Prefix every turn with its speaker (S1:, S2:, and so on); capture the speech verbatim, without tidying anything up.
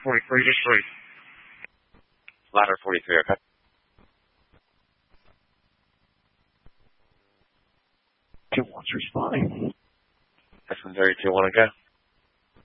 S1: forty-three to three.
S2: Ladder forty-three, okay.
S1: Two one's responding.
S2: This one's area two one, okay.